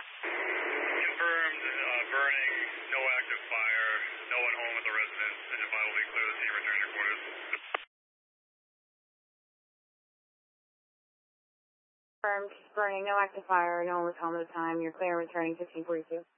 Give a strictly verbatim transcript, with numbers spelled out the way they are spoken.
Confirmed, uh, burning, no active fire, no one home at the residence, and if I will be clear to see return your quarters. Confirmed, burning, no active fire, no one was home at the time. You're clear, returning fifteen forty-two.